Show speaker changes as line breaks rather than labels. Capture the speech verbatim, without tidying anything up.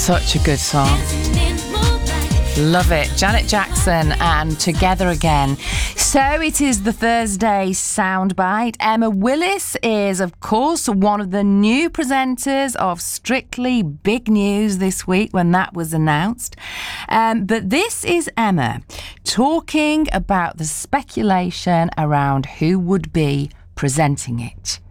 Such a good song. Love it. Janet Jackson and Together Again. So it is the Thursday soundbite. Emma Willis is, of course, one of the new presenters of Strictly. Big news this week when that was announced. Um, but this is Emma talking about the speculation around who would be presenting it.